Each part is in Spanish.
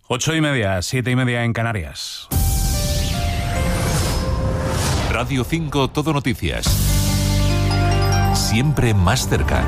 8:30, 7:30 en Canarias. Radio 5 Todo Noticias. Siempre más cerca.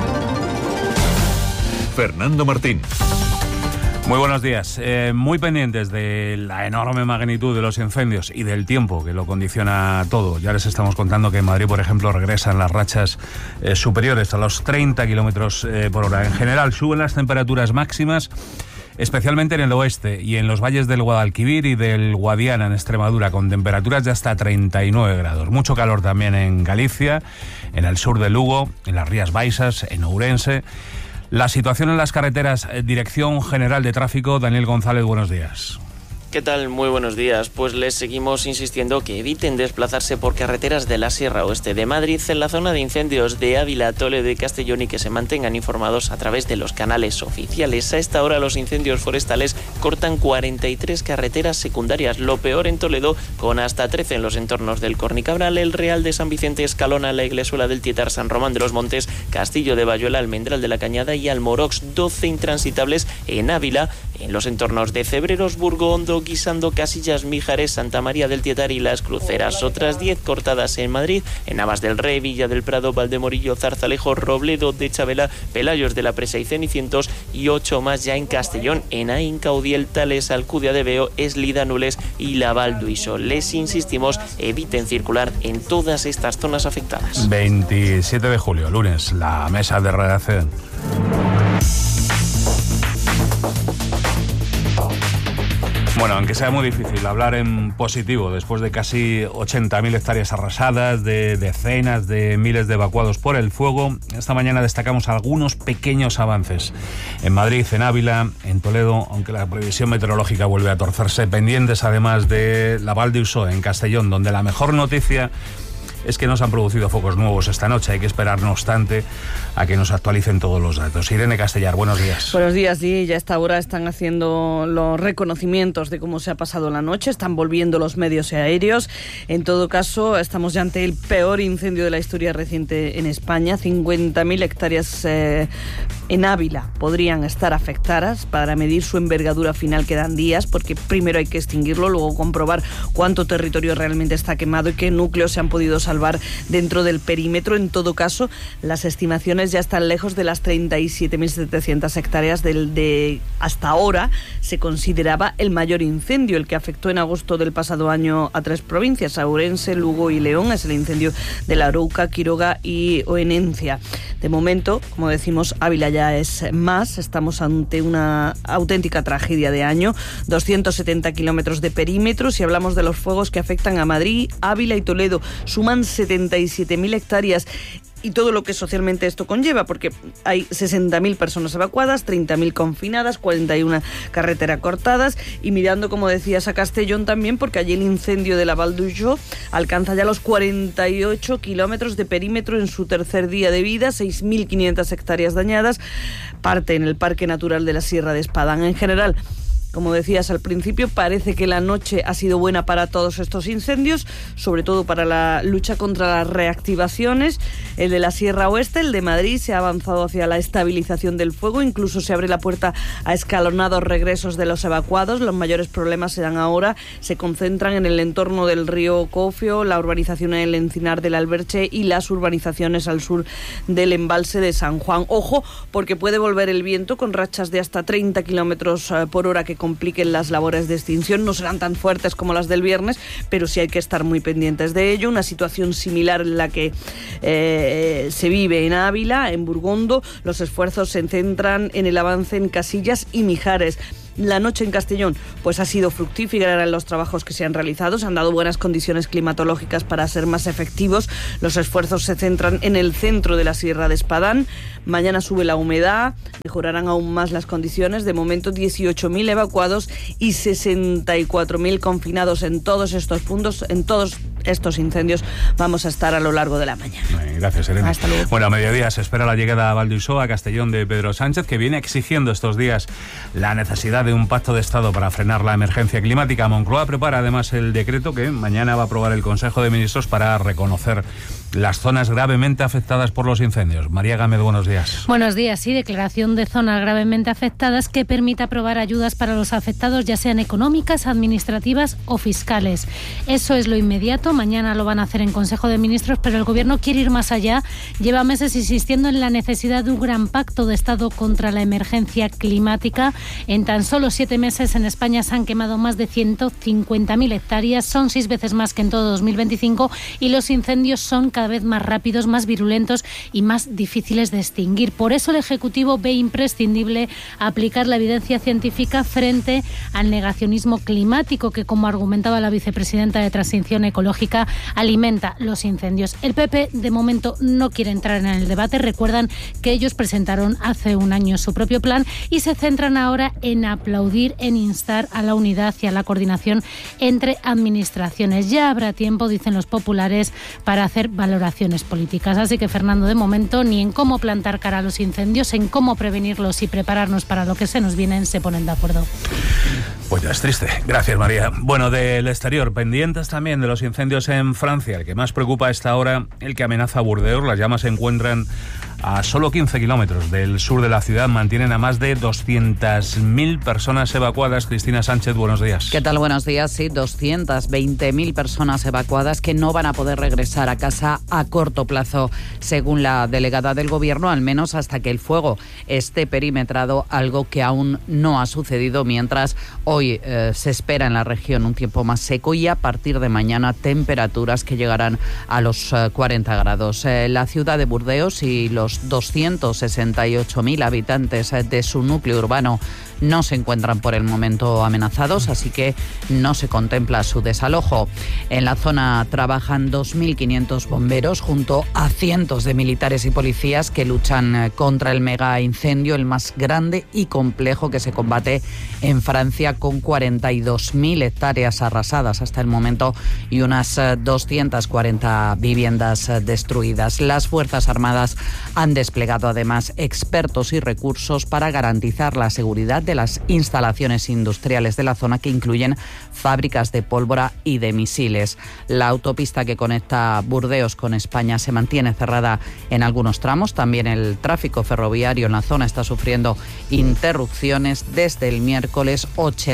Fernando Martín. Muy buenos días. Muy pendientes de la enorme magnitud de los incendios y del tiempo que lo condiciona todo. Ya les estamos contando que en Madrid, por ejemplo, regresan las rachas superiores a los 30 kilómetros por hora. En general, suben las temperaturas máximas, especialmente en el oeste y en los valles del Guadalquivir y del Guadiana, en Extremadura, con temperaturas de hasta 39 grados. Mucho calor también en Galicia, en el sur de Lugo, en las Rías Baixas, en Ourense. La situación en las carreteras, Dirección General de Tráfico, Daniel González, buenos días. ¿Qué tal? Muy buenos días. Pues les seguimos insistiendo que eviten desplazarse por carreteras de la Sierra Oeste de Madrid en la zona de incendios de Ávila, Toledo y Castellón y que se mantengan informados a través de los canales oficiales. A esta hora los incendios forestales cortan 43 carreteras secundarias. Lo peor en Toledo, con hasta 13 en los entornos del Cornicabral, el Real de San Vicente, Escalona, la Iglesuela del Tietar, San Román de los Montes, Castillo de Bayuela, Almendral de la Cañada y Almorox. 12 intransitables en Ávila, en los entornos de Cebreros, Burgo Hondo, Guisando, Casillas, Mijares, Santa María del Tietar y Las Cruceras. Otras 10 cortadas en Madrid, en Navas del Rey, Villa del Prado, Valdemorillo, Zarzalejo, Robledo de Chabela, Pelayos de la Presa y Cenicientos, y 8 más ya en Castellón, en Aín, Caudiel, Tales, Alcudia de Veo, Eslida, Nules y Lavalduiso. Les insistimos, eviten circular en todas estas zonas afectadas. 27 de julio, lunes, la mesa de redacción. Bueno, aunque sea muy difícil hablar en positivo después de casi 80.000 hectáreas arrasadas, de decenas de miles de evacuados por el fuego, esta mañana destacamos algunos pequeños avances. En Madrid, en Ávila, en Toledo, aunque la previsión meteorológica vuelve a torcerse, pendientes además de la Valduiso, en Castellón, donde la mejor noticia es que no se han producido focos nuevos esta noche. Hay que esperar, no obstante, a que nos actualicen todos los datos. Irene Castellar, buenos días. Buenos días, sí. Ya a esta hora están haciendo los reconocimientos de cómo se ha pasado la noche. Están volviendo los medios aéreos. En todo caso, estamos ya ante el peor incendio de la historia reciente en España. 50.000 hectáreas en Ávila podrían estar afectadas. Para medir su envergadura final quedan días, porque primero hay que extinguirlo, luego comprobar cuánto territorio realmente está quemado y qué núcleos se han podido salvar dentro del perímetro. En todo caso, las estimaciones ya están lejos de las 37.700 hectáreas de hasta ahora se consideraba el mayor incendio, el que afectó en agosto del pasado año a 3 provincias, Ourense, Lugo y León. Es el incendio de La Arouca, Quiroga y Oenencia. De momento, como decimos, Ávila ya es más. Estamos ante una auténtica tragedia de año. 270 kilómetros de perímetro. Si hablamos de los fuegos que afectan a Madrid, Ávila y Toledo, suman 77.000 hectáreas y todo lo que socialmente esto conlleva, porque hay 60.000 personas evacuadas, 30.000 confinadas, 41 carreteras cortadas, y mirando, como decías, a Castellón también, porque allí el incendio de la Valduiso alcanza ya los 48 kilómetros de perímetro en su tercer día de vida, 6.500 hectáreas dañadas, parte en el Parque Natural de la Sierra de Espadán. En general, como decías al principio, parece que la noche ha sido buena para todos estos incendios, sobre todo para la lucha contra las reactivaciones. El de la Sierra Oeste, el de Madrid, se ha avanzado hacia la estabilización del fuego, incluso se abre la puerta a escalonados regresos de los evacuados. Los mayores problemas se concentran en el entorno del río Cofio, la urbanización en el Encinar del Alberche y las urbanizaciones al sur del embalse de San Juan. Ojo, porque puede volver el viento con rachas de hasta 30 kilómetros por hora que compliquen las labores de extinción. No serán tan fuertes como las del viernes, pero sí hay que estar muy pendientes de ello. Una situación similar en la que se vive en Ávila, en Burgondo. Los esfuerzos se centran en el avance en Casillas y Mijares. La noche en Castellón pues ha sido fructífera en los trabajos que se han realizado, se han dado buenas condiciones climatológicas para ser más efectivos. Los esfuerzos se centran en el centro de la Sierra de Espadán. Mañana sube la humedad, mejorarán aún más las condiciones. De momento 18.000 evacuados y 64.000 confinados en todos estos puntos, en todos estos incendios vamos a estar a lo largo de la mañana. Gracias, Irene. Hasta luego. Bueno, a mediodía se espera la llegada a Valduiso, a Castellón, de Pedro Sánchez, que viene exigiendo estos días la necesidad de un pacto de Estado para frenar la emergencia climática. Moncloa prepara además el decreto que mañana va a aprobar el Consejo de Ministros para reconocer las zonas gravemente afectadas por los incendios. María Gámez, buenos días. Buenos días. Sí, declaración de zonas gravemente afectadas que permite aprobar ayudas para los afectados, ya sean económicas, administrativas o fiscales. Eso es lo inmediato. Mañana lo van a hacer en Consejo de Ministros, pero el Gobierno quiere ir más allá. Lleva meses insistiendo en la necesidad de un gran pacto de Estado contra la emergencia climática. En tan solo 7 meses en España se han quemado más de 150.000 hectáreas. Son 6 veces más que en todo 2025 y los incendios son cada vez más rápidos, más virulentos y más difíciles de extinguir. Por eso el Ejecutivo ve imprescindible aplicar la evidencia científica frente al negacionismo climático que, como argumentaba la vicepresidenta de Transición Ecológica, alimenta los incendios. El PP de momento no quiere entrar en el debate. Recuerdan que ellos presentaron hace un año su propio plan y se centran ahora en aplaudir, en instar a la unidad y a la coordinación entre administraciones. Ya habrá tiempo, dicen los populares, para hacer valoraciones políticas. Así que, Fernando, de momento ni en cómo plantar cara a los incendios, en cómo prevenirlos y prepararnos para lo que se nos vienen, se ponen de acuerdo. Pues ya es triste. Gracias, María. Bueno, del exterior, pendientes también de los incendios en Francia. El que más preocupa a esta hora, el que amenaza a Burdeos. Las llamas se encuentran a solo 15 kilómetros del sur de la ciudad. Mantienen a más de 200.000 personas evacuadas. Cristina Sánchez, buenos días. ¿Qué tal? Buenos días. Sí, 220.000 personas evacuadas que no van a poder regresar a casa a corto plazo, según la delegada del Gobierno, al menos hasta que el fuego esté perimetrado, algo que aún no ha sucedido, mientras hoy se espera en la región un tiempo más seco y a partir de mañana temperaturas que llegarán a los 40 grados. La ciudad de Burdeos y los 268.000 habitantes de su núcleo urbano no se encuentran por el momento amenazados, así que no se contempla su desalojo. En la zona trabajan 2.500 bomberos junto a cientos de militares y policías que luchan contra el mega incendio, el más grande y complejo que se combate en Francia, con 42.000 hectáreas arrasadas hasta el momento y unas 240 viviendas destruidas. Las Fuerzas Armadas han desplegado además expertos y recursos para garantizar la seguridad de las instalaciones industriales de la zona, que incluyen fábricas de pólvora y de misiles. La autopista que conecta Burdeos con España se mantiene cerrada en algunos tramos. También el tráfico ferroviario en la zona está sufriendo interrupciones. Desde el miércoles,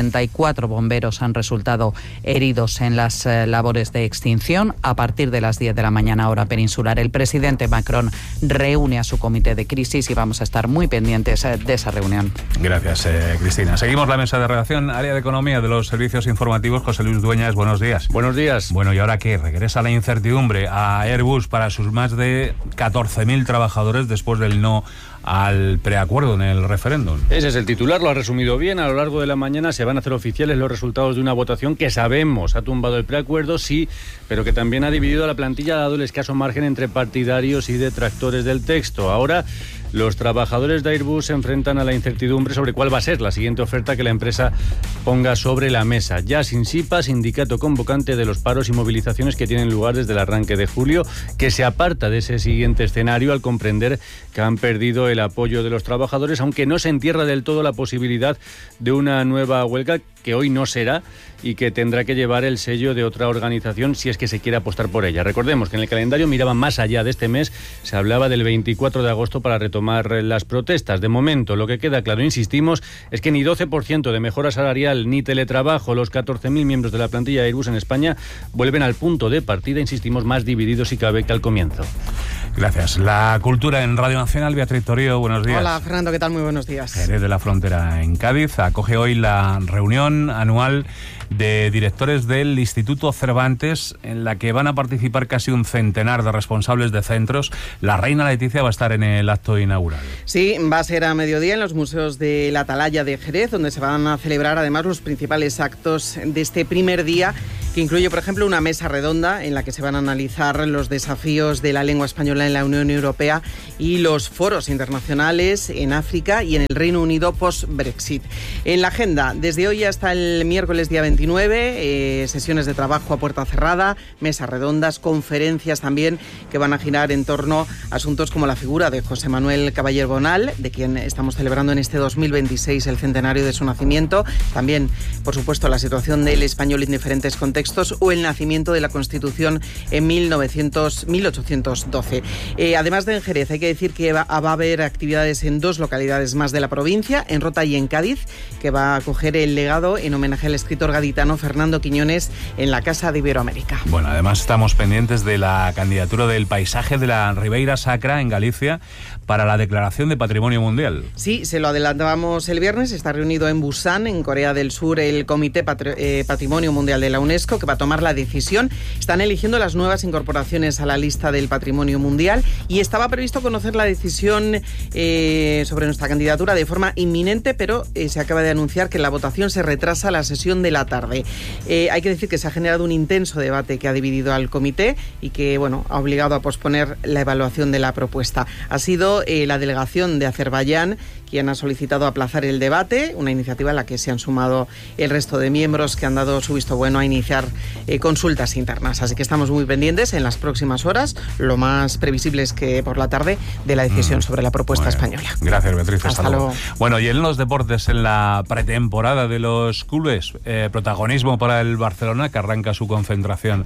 84 bomberos han resultado heridos en las labores de extinción. A partir de las 10 de la mañana, hora peninsular, el presidente Macron reúne a su comité de crisis y vamos a estar muy pendientes de esa reunión. Gracias, Cristina. Seguimos la mesa de redacción, área de economía de los servicios informativos. José Luis Dueñas, buenos días. Buenos días. Bueno, ¿y ahora qué? Regresa la incertidumbre a Airbus para sus más de 14.000 trabajadores después del no al preacuerdo en el referéndum. Ese es el titular, lo ha resumido bien. A lo largo de la mañana se van a hacer oficiales los resultados de una votación que sabemos ha tumbado el preacuerdo, sí, pero que también ha dividido a la plantilla, dado el escaso margen entre partidarios y detractores del texto. Ahora los trabajadores de Airbus se enfrentan a la incertidumbre sobre cuál va a ser la siguiente oferta que la empresa ponga sobre la mesa. Ya sin SIPA, sindicato convocante de los paros y movilizaciones que tienen lugar desde el arranque de julio, que se aparta de ese siguiente escenario al comprender que han perdido el apoyo de los trabajadores, aunque no se entierra del todo la posibilidad de una nueva huelga, que hoy no será y que tendrá que llevar el sello de otra organización si es que se quiere apostar por ella. Recordemos que en el calendario miraba más allá de este mes, se hablaba del 24 de agosto para retomar las protestas. De momento, lo que queda claro, insistimos, es que ni 12% de mejora salarial ni teletrabajo, los 14.000 miembros de la plantilla de Airbus en España vuelven al punto de partida, insistimos, más divididos si cabe que al comienzo. Gracias. La cultura en Radio Nacional, Beatriz Torío, buenos días. Hola, Fernando, ¿qué tal? Muy buenos días. Jerez de la Frontera, en Cádiz, acoge hoy la reunión anual de directores del Instituto Cervantes, en la que van a participar casi un centenar de responsables de centros. La reina Leticia va a estar en el acto inaugural. Sí, va a ser a mediodía en los museos de la Atalaya de Jerez, donde se van a celebrar además los principales actos de este primer día, que incluye, por ejemplo, una mesa redonda en la que se van a analizar los desafíos de la lengua española en la Unión Europea y los foros internacionales en África y en el Reino Unido post-Brexit. En la agenda, desde hoy hasta el miércoles día 29, sesiones de trabajo a puerta cerrada, mesas redondas, conferencias también que van a girar en torno a asuntos como la figura de José Manuel Caballero Bonal, de quien estamos celebrando en este 2026 el centenario de su nacimiento. También, por supuesto, la situación del español en diferentes contextos contextos o el nacimiento de la Constitución en 1812. Además de en Jerez, hay que decir que va a haber actividades en 2 localidades más de la provincia, en Rota y en Cádiz, que va a acoger el legado en homenaje al escritor gaditano Fernando Quiñones en la Casa de Iberoamérica. Bueno, además estamos pendientes de la candidatura del paisaje de la Ribeira Sacra en Galicia para la declaración de Patrimonio Mundial. Sí, se lo adelantábamos el viernes. Está reunido en Busan, en Corea del Sur, el Comité Patrimonio Mundial de la UNESCO, que va a tomar la decisión. Están eligiendo las nuevas incorporaciones a la lista del Patrimonio Mundial y estaba previsto conocer la decisión sobre nuestra candidatura de forma inminente, pero se acaba de anunciar que la votación se retrasa a la sesión de la tarde. Hay que decir que se ha generado un intenso debate que ha dividido al comité y que, bueno, ha obligado a posponer la evaluación de la propuesta. Ha sido la delegación de Azerbaiyán quien ha solicitado aplazar el debate, una iniciativa a la que se han sumado el resto de miembros que han dado su visto bueno a iniciar consultas internas. Así que estamos muy pendientes en las próximas horas, lo más previsible es que por la tarde, de la decisión sobre la propuesta española. Gracias, Beatriz. Hasta luego. Bueno, y en los deportes, en la pretemporada de los clubes, protagonismo para el Barcelona, que arranca su concentración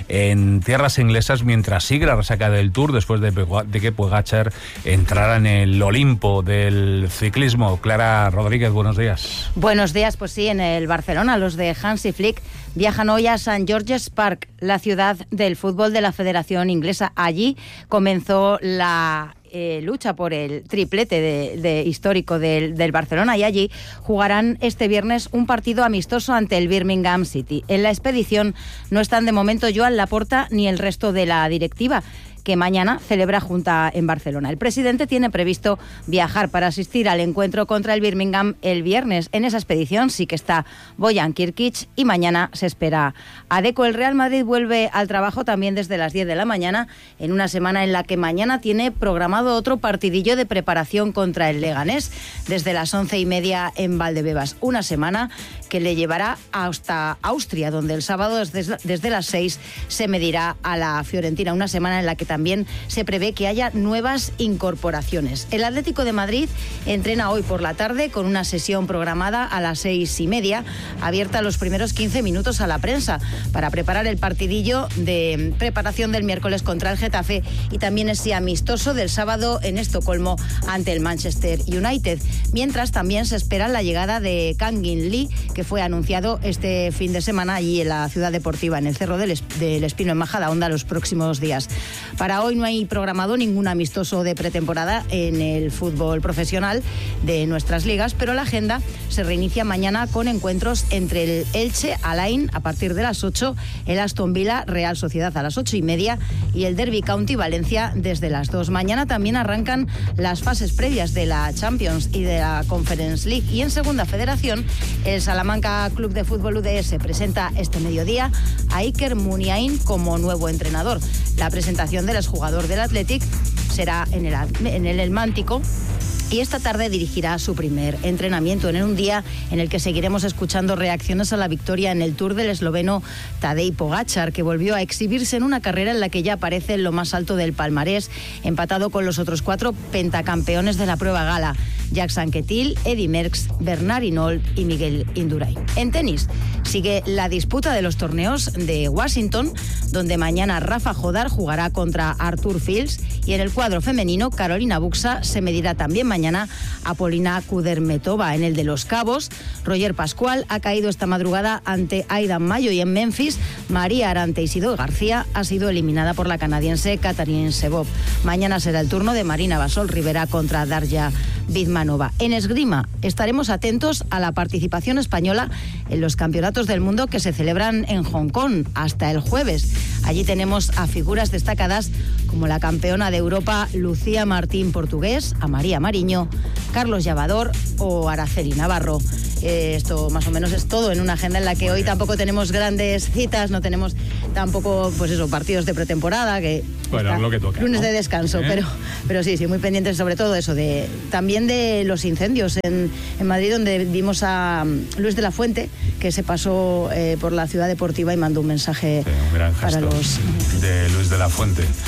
en tierras inglesas mientras sigue la resaca del Tour después de que Pogačar entrara en el Olimpo del ciclismo. Clara Rodríguez, buenos días. Buenos días, pues sí, en el Barcelona los de Hansi Flick viajan hoy a St. George's Park, la ciudad del fútbol de la Federación Inglesa. Allí comenzó la lucha por el triplete histórico del Barcelona y allí jugarán este viernes un partido amistoso ante el Birmingham City. En la expedición no están de momento Joan Laporta ni el resto de la directiva, que mañana celebra junta en Barcelona. El presidente tiene previsto viajar para asistir al encuentro contra el Birmingham el viernes. En esa expedición sí que está Bojan Kirkic y mañana se espera a Deco. El Real Madrid vuelve al trabajo también desde las 10 de la mañana, en una semana en la que mañana tiene programado otro partidillo de preparación contra el Leganés desde las 11:30 en Valdebebas. Una semana que le llevará hasta Austria, donde el sábado desde las 6 se medirá a la Fiorentina. Una semana en la que también se prevé que haya nuevas incorporaciones. El Atlético de Madrid entrena hoy por la tarde con una sesión programada a las 6:30, abierta los primeros 15 minutos a la prensa para preparar el partidillo de preparación del miércoles contra el Getafe y también ese amistoso del sábado en Estocolmo ante el Manchester United. Mientras también se espera la llegada de Kangin Lee, que fue anunciado este fin de semana allí en la ciudad deportiva, en el Cerro del Espino, en Majadahonda, los próximos días. Para hoy no hay programado ningún amistoso de pretemporada en el fútbol profesional de nuestras ligas, pero la agenda se reinicia mañana con encuentros entre el Elche Alain a partir de las 8, el Aston Villa Real Sociedad a las 8:30 y el Derby County Valencia desde las 2. Mañana también arrancan las fases previas de la Champions y de la Conference League. Y en Segunda Federación, el Salamanca Club de Fútbol UDS presenta este mediodía a Iker Muniain como nuevo entrenador. La presentación del exjugador del Athletic será en el Helmántico y esta tarde dirigirá su primer entrenamiento en un día en el que seguiremos escuchando reacciones a la victoria en el Tour del esloveno Tadej Pogačar, que volvió a exhibirse en una carrera en la que ya aparece en lo más alto del palmarés, empatado con los otros 4 pentacampeones de la prueba gala: Jacques Anquetil, Eddy Merckx, Bernard Hinault y Miguel Indurain. En tenis sigue la disputa de los torneos de Washington, donde mañana Rafa Jodar jugará contra Arthur Fils, y en el cuadro femenino Carolina Buxa se medirá también mañana a Polina Kudermetova. En el de Los Cabos, Roger Pascual ha caído esta madrugada ante Aidan Mayo, y en Memphis, María Arante Isidro García ha sido eliminada por la canadiense Katarine Sebov. Mañana será el turno de Marina Basol Rivera contra Darja Vidmanova. En esgrima estaremos atentos a la participación española en los campeonatos del mundo que se celebran en Hong Kong hasta el jueves. Allí tenemos a figuras destacadas como la campeona de Europa Lucía Martín Portugués, a María Mariño, Carlos Llavador o Araceli Navarro. Esto más o menos es todo en una agenda en la que hoy tampoco tenemos grandes citas, no tenemos tampoco partidos de pretemporada, que bueno, lo que toca, lunes, ¿no?, de descanso, ¿eh? pero sí, muy pendientes sobre todo eso, también de los incendios en Madrid, donde vimos a Luis de la Fuente, que se pasó por la ciudad deportiva y mandó un mensaje, sí, un gran gesto para los de Luis de la Fuente.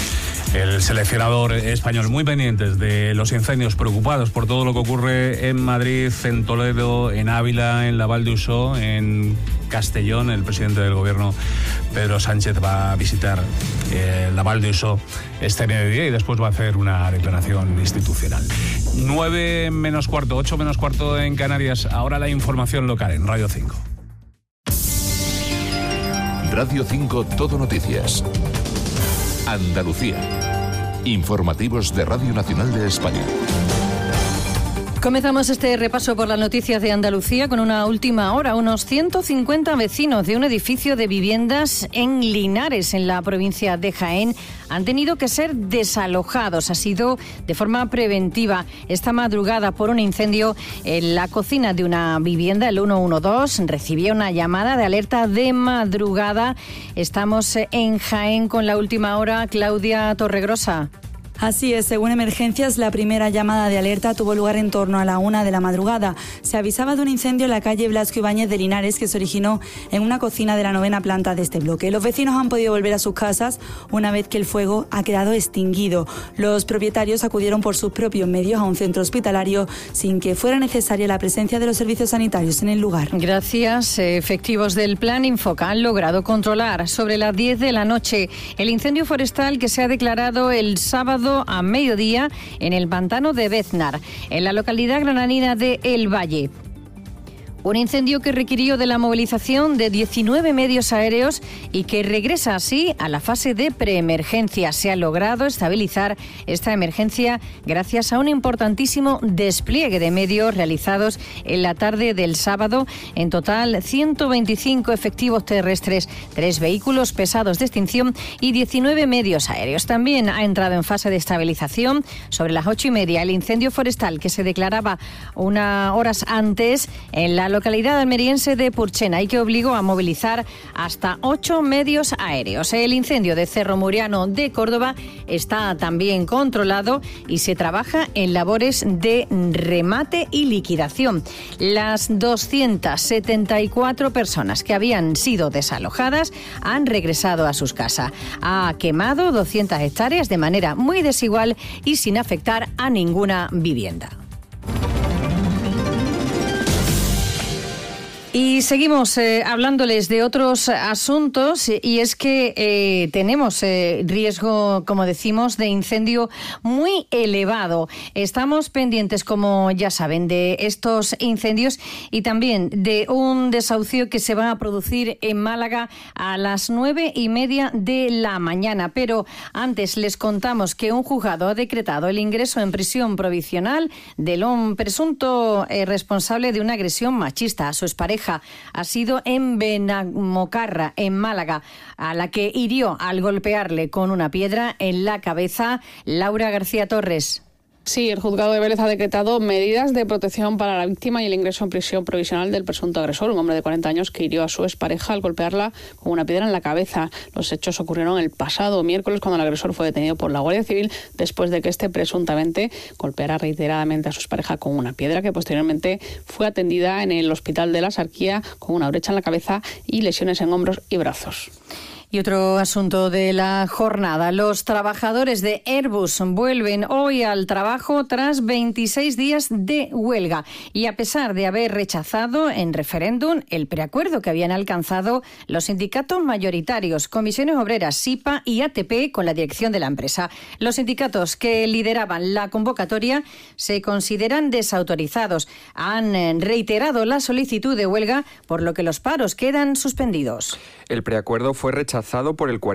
el seleccionador español. Muy pendientes de los incendios, preocupados por todo lo que ocurre en Madrid, en Toledo, en Ávila, en la Val d'Uixó, en Castellón. El presidente del gobierno, Pedro Sánchez, va a visitar la Val d'Uixó este mediodía y después va a hacer una declaración institucional. 9 menos cuarto, 8 menos cuarto en Canarias. Ahora la información local en Radio 5. Radio 5 Todo Noticias. Andalucía. Informativos de Radio Nacional de España. Comenzamos este repaso por las noticias de Andalucía con una última hora. Unos 150 vecinos de un edificio de viviendas en Linares, en la provincia de Jaén, han tenido que ser desalojados. Ha sido de forma preventiva esta madrugada por un incendio en la cocina de una vivienda. El 112 recibía una llamada de alerta de madrugada. Estamos en Jaén con la última hora. Claudia Torregrosa. Así es, según Emergencias, la primera llamada de alerta tuvo lugar en torno a la 1 de la madrugada. Se avisaba de un incendio en la calle Blasco Ibáñez de Linares que se originó en una cocina de la 9ª planta de este bloque. Los vecinos han podido volver a sus casas una vez que el fuego ha quedado extinguido. Los propietarios acudieron por sus propios medios a un centro hospitalario sin que fuera necesaria la presencia de los servicios sanitarios en el lugar. Gracias. Efectivos del Plan Infoca han logrado controlar sobre las 10 de la noche el incendio forestal que se ha declarado el sábado a mediodía en el pantano de Beznar, en la localidad granadina de El Valle. Un incendio que requirió de la movilización de 19 medios aéreos y que regresa así a la fase de preemergencia. Se ha logrado estabilizar esta emergencia gracias a un importantísimo despliegue de medios realizados en la tarde del sábado. En total, 125 efectivos terrestres, 3 vehículos pesados de extinción y 19 medios aéreos. También ha entrado en fase de estabilización sobre las 8:30 el incendio forestal que se declaraba unas horas antes en la localidad almeriense de Purchena y que obligó a movilizar hasta 8 medios aéreos. El incendio de Cerro Muriano de Córdoba está también controlado y se trabaja en labores de remate y liquidación. Las 274 personas que habían sido desalojadas han regresado a sus casas. Ha quemado 200 hectáreas de manera muy desigual y sin afectar a ninguna vivienda. Y seguimos hablándoles de otros asuntos y es que tenemos riesgo, como decimos, de incendio muy elevado. Estamos pendientes, como ya saben, de estos incendios y también de un desahucio que se va a producir en Málaga a las 9:30 de la mañana. Pero antes les contamos que un juzgado ha decretado el ingreso en prisión provisional de un presunto responsable de una agresión machista a su expareja. Ha sido en Benamocarra, en Málaga, a la que hirió al golpearle con una piedra en la cabeza. Laura García Torres. Sí, el juzgado de Vélez ha decretado medidas de protección para la víctima y el ingreso en prisión provisional del presunto agresor, un hombre de 40 años que hirió a su expareja al golpearla con una piedra en la cabeza. Los hechos ocurrieron el pasado miércoles cuando el agresor fue detenido por la Guardia Civil después de que este presuntamente golpeara reiteradamente a su expareja con una piedra que posteriormente fue atendida en el Hospital de la Sarquía con una brecha en la cabeza y lesiones en hombros y brazos. Y otro asunto de la jornada. Los trabajadores de Airbus vuelven hoy al trabajo tras 26 días de huelga. Y a pesar de haber rechazado en referéndum el preacuerdo que habían alcanzado los sindicatos mayoritarios, Comisiones Obreras, SIPA y ATP con la dirección de la empresa. Los sindicatos que lideraban la convocatoria se consideran desautorizados. Han reiterado la solicitud de huelga, por lo que los paros quedan suspendidos. El preacuerdo fue rechazado por el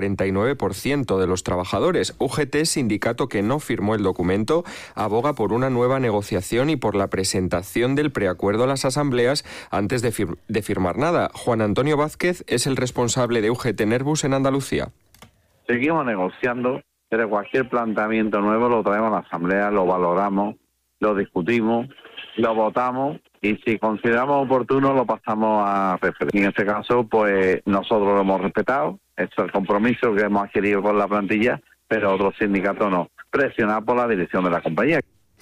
49% de los trabajadores. UGT, sindicato que no firmó el documento, aboga por una nueva negociación y por la presentación del preacuerdo a las asambleas antes de firmar nada. Juan Antonio Vázquez es el responsable de UGT en Airbus en Andalucía. Seguimos negociando, pero cualquier planteamiento nuevo lo traemos a la asamblea, lo valoramos, lo discutimos, lo votamos. Y si consideramos oportuno, lo pasamos a referir. En este caso, pues nosotros lo hemos respetado. Esto es el compromiso que hemos adquirido con la plantilla, pero otros sindicatos no. Presionar por la dirección de la compañía.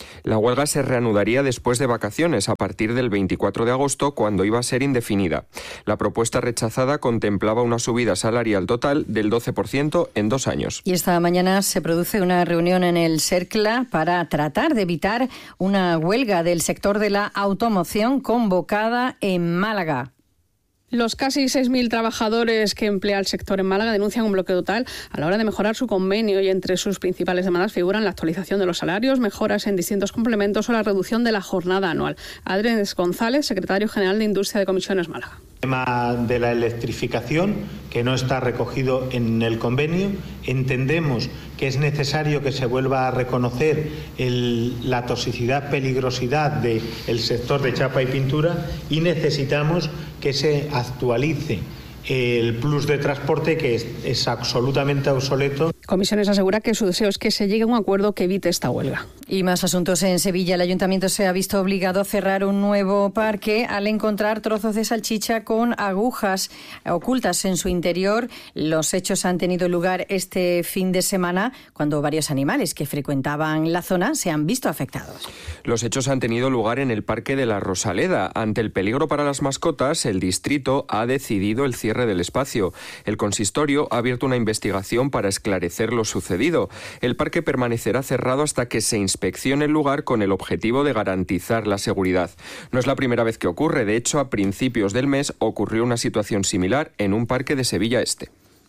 La huelga se reanudaría después de vacaciones, a partir del 24 de agosto, cuando iba a ser indefinida. La propuesta rechazada contemplaba una subida salarial total del 12% en 2 años. Y esta mañana se produce una reunión en el CERCLA para tratar de evitar una huelga del sector de la automoción convocada en Málaga. Los casi 6.000 trabajadores que emplea el sector en Málaga denuncian un bloqueo total a la hora de mejorar su convenio y entre sus principales demandas figuran la actualización de los salarios, mejoras en distintos complementos o la reducción de la jornada anual. Adrián González, secretario general de Industria de Comisiones Málaga. El tema de la electrificación, que no está recogido en el convenio, entendemos que es necesario que se vuelva a reconocer la toxicidad, peligrosidad del sector de chapa y pintura y necesitamos que se actualice el plus de transporte, que es absolutamente obsoleto. Comisiones asegura que su deseo es que se llegue a un acuerdo que evite esta huelga. Y más asuntos en Sevilla. El ayuntamiento se ha visto obligado a cerrar un nuevo parque al encontrar trozos de salchicha con agujas ocultas en su interior. Los hechos han tenido lugar este fin de semana, cuando varios animales que frecuentaban la zona se han visto afectados. Los hechos han tenido lugar en el Parque de la Rosaleda. Ante el peligro para las mascotas, el distrito ha decidido el cierre del espacio. El consistorio ha abierto una investigación para esclarecer lo sucedido. El parque permanecerá cerrado hasta que se inspeccione el lugar con el objetivo de garantizar la seguridad. No es la primera vez que ocurre. De hecho, a principios del mes ocurrió una situación similar en un parque de Sevilla Este.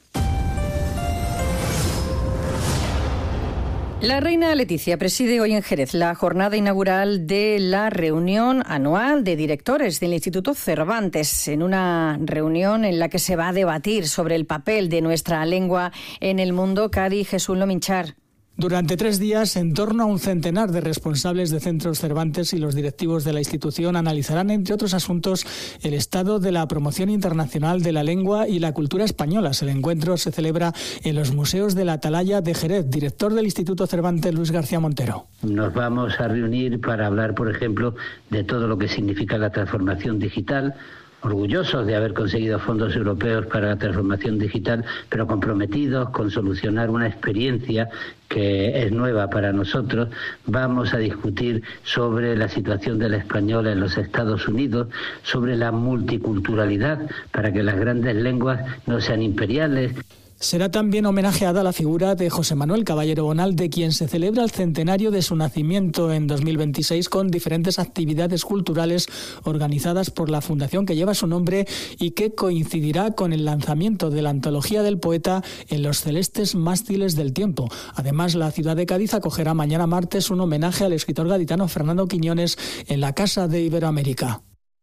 La reina Leticia preside hoy en Jerez la jornada inaugural de la reunión anual de directores del Instituto Cervantes, en una reunión en la que se va a debatir sobre el papel de nuestra lengua en el mundo. Cádiz, Jesús Lominchar. Durante 3 días, en torno a un centenar de responsables de centros Cervantes y los directivos de la institución analizarán, entre otros asuntos, el estado de la promoción internacional de la lengua y la cultura españolas. El encuentro se celebra en los museos de la Atalaya de Jerez. Director del Instituto Cervantes, Luis García Montero. Nos vamos a reunir para hablar, por ejemplo, de todo lo que significa la transformación digital. Orgullosos de haber conseguido fondos europeos para la transformación digital, pero comprometidos con solucionar una experiencia que es nueva para nosotros. Vamos a discutir sobre la situación de la española en los Estados Unidos, sobre la multiculturalidad para que las grandes lenguas no sean imperiales. Será también homenajeada la figura de José Manuel Caballero Bonal, de quien se celebra el centenario de su nacimiento en 2026 con diferentes actividades culturales organizadas por la fundación que lleva su nombre y que coincidirá con el lanzamiento de la antología del poeta En los celestes mástiles del tiempo. Además, la ciudad de Cádiz acogerá mañana martes un homenaje al escritor gaditano Fernando Quiñones en la Casa de Iberoamérica.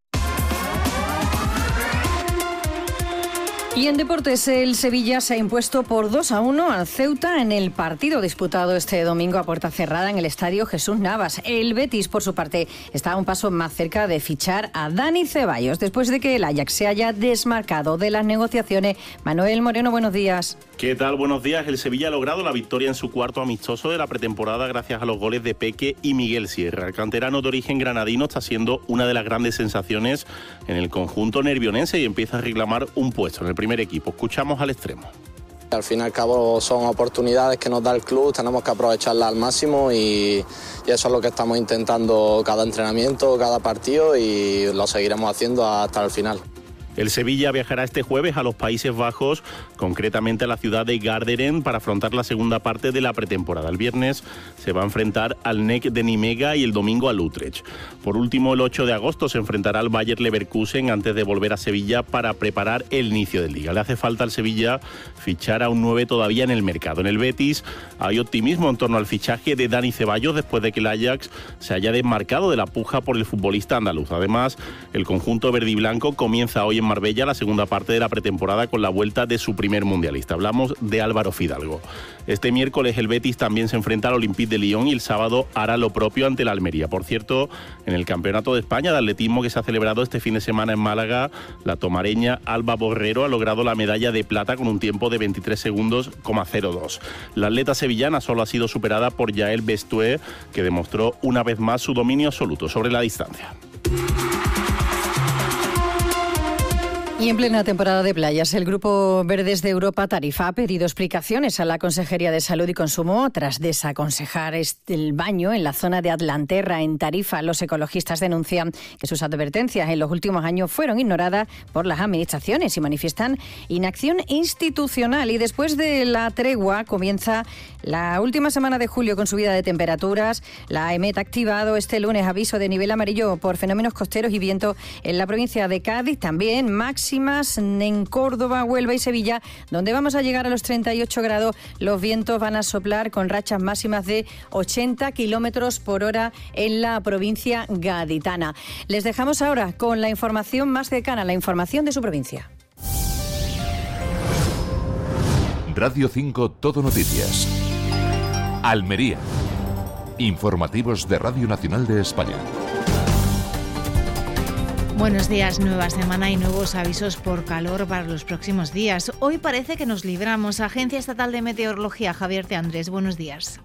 Y en deportes, el Sevilla se ha impuesto por 2-1 al Ceuta en el partido disputado este domingo a puerta cerrada en el estadio Jesús Navas. El Betis, por su parte, está a un paso más cerca de fichar a Dani Ceballos, después de que el Ajax se haya desmarcado de las negociaciones. Manuel Moreno, buenos días. ¿Qué tal? Buenos días. El Sevilla ha logrado la victoria en su cuarto amistoso de la pretemporada gracias a los goles de Peque y Miguel Sierra. El canterano de origen granadino está siendo una de las grandes sensaciones en el conjunto nervionense y empieza a reclamar un puesto en el primer equipo. Escuchamos al extremo. Al fin y al cabo son oportunidades que nos da el club, tenemos que aprovecharlas al máximo y eso es lo que estamos intentando cada entrenamiento, cada partido y lo seguiremos haciendo hasta el final. El Sevilla viajará este jueves a los Países Bajos, concretamente a la ciudad de Garderen, para afrontar la segunda parte de la pretemporada. El viernes se va a enfrentar al NEC de Nimega y el domingo al Utrecht. Por último, el 8 de agosto se enfrentará al Bayer Leverkusen antes de volver a Sevilla para preparar el inicio del Liga. Le hace falta al Sevilla fichar a un 9 todavía en el mercado. En el Betis hay optimismo en torno al fichaje de Dani Ceballos después de que el Ajax se haya desmarcado de la puja por el futbolista andaluz. Además, el conjunto verde y blanco comienza hoy en Marbella la segunda parte de la pretemporada con la vuelta de su primer mundialista. Hablamos de Álvaro Fidalgo. Este miércoles el Betis también se enfrenta al Olympique de Lyon y el sábado hará lo propio ante la Almería. Por cierto, en el Campeonato de España de Atletismo que se ha celebrado este fin de semana en Málaga, la tomareña Alba Borrero ha logrado la medalla de plata con un tiempo de 23 segundos,02. La atleta sevillana solo ha sido superada por Yael Bestué, que demostró una vez más su dominio absoluto sobre la distancia. Y en plena temporada de playas, el Grupo Verdes de Europa Tarifa ha pedido explicaciones a la Consejería de Salud y Consumo tras desaconsejar el baño en la zona de Atlanterra, en Tarifa. Los ecologistas denuncian que sus advertencias en los últimos años fueron ignoradas por las administraciones y manifiestan inacción institucional. Y después de la tregua comienza la última semana de julio con subida de temperaturas. La EMET ha activado este lunes aviso de nivel amarillo por fenómenos costeros y viento en la provincia de Cádiz. También máximas en Córdoba, Huelva y Sevilla, donde vamos a llegar a los 38 grados. Los vientos van a soplar con rachas máximas de 80 kilómetros por hora en la provincia gaditana. Les dejamos ahora con la información más cercana, la información de su provincia. Radio 5 Todo Noticias. Almería. Informativos de Radio Nacional de España. Buenos días, nueva semana y nuevos avisos por calor para los próximos días. Hoy parece que nos libramos. Agencia Estatal de Meteorología, Javier T. Andrés, buenos días.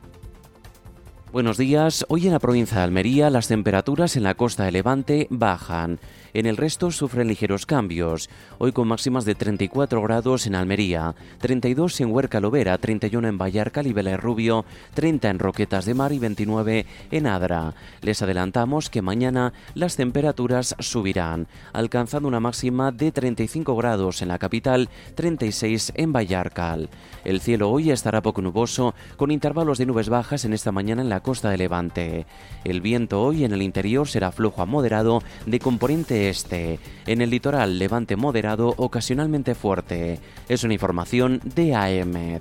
Buenos días. Hoy en la provincia de Almería las temperaturas en la costa de Levante bajan. En el resto sufren ligeros cambios. Hoy con máximas de 34 grados en Almería, 32 en Huerca Lovera, 31 en Vallarcal y Vilarrubio, 30 en Roquetas de Mar y 29 en Adra. Les adelantamos que mañana las temperaturas subirán, alcanzando una máxima de 35 grados en la capital, 36 en Vallarcal. El cielo hoy estará poco nuboso, con intervalos de nubes bajas en esta mañana en la costa de Levante. El viento hoy en el interior será flojo a moderado de componente este. En el litoral, levante moderado, ocasionalmente fuerte. Es una información de AEMET.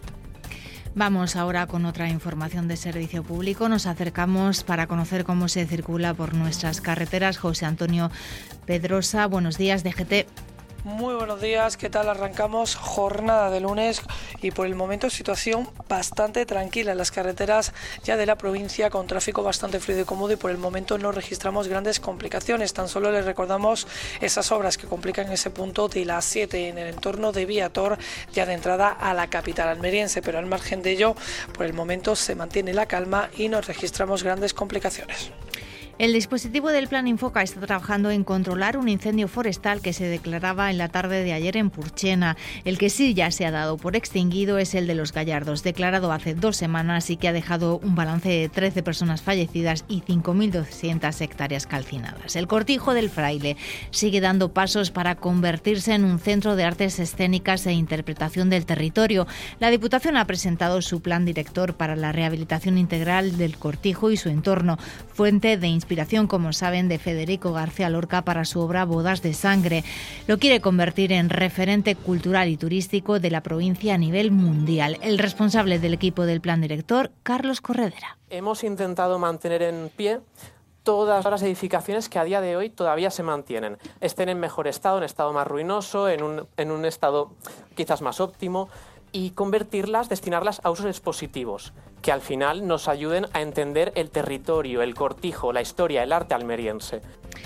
Vamos ahora con otra información de servicio público. Nos acercamos para conocer cómo se circula por nuestras carreteras. José Antonio Pedrosa, buenos días, DGT. Muy buenos días, ¿qué tal? Arrancamos jornada de lunes y por el momento situación bastante tranquila en las carreteras ya de la provincia, con tráfico bastante fluido y cómodo, y por el momento no registramos grandes complicaciones. Tan solo les recordamos esas obras que complican ese punto de las 7 en el entorno de Viator, ya de entrada a la capital almeriense, pero al margen de ello, por el momento se mantiene la calma y no registramos grandes complicaciones. El dispositivo del Plan Infoca está trabajando en controlar un incendio forestal que se declaraba en la tarde de ayer en Purchena. El que sí ya se ha dado por extinguido es el de Los Gallardos, declarado hace 2 semanas y que ha dejado un balance de 13 personas fallecidas y 5.200 hectáreas calcinadas. El Cortijo del Fraile sigue dando pasos para convertirse en un centro de artes escénicas e interpretación del territorio. La Diputación ha presentado su plan director para la rehabilitación integral del Cortijo y su entorno, fuente de inspiración, como saben, de Federico García Lorca para su obra Bodas de Sangre. Lo quiere convertir en referente cultural y turístico de la provincia a nivel mundial. El responsable del equipo del plan director, Carlos Corredera. Hemos intentado mantener en pie todas las edificaciones que a día de hoy todavía se mantienen. Estén en mejor estado, en estado más ruinoso, en un estado quizás más óptimo, y convertirlas, destinarlas a usos expositivos, que al final nos ayuden a entender el territorio, el Cortijo, la historia, el arte almeriense.